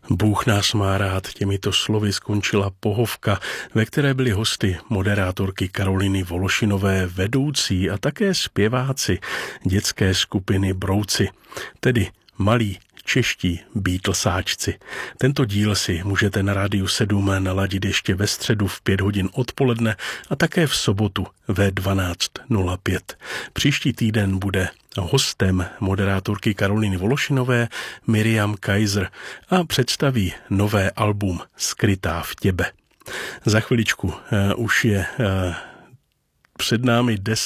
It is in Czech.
Bůh nás má rád, těmito slovy skončila pohovka, ve které byly hosty moderátorky Karoliny Vološinové, vedoucí a také zpěváci dětské skupiny Brouci, tedy malí čeští Beatlesáčci. Tento díl si můžete na Rádiu 7 naladit ještě ve středu v 5 hodin odpoledne a také v sobotu ve 12:05. Příští týden bude hostem moderátorky Karoliny Vološinové Miriam Kaiser a představí nové album Skrytá v těbe. Za chviličku už je před námi 10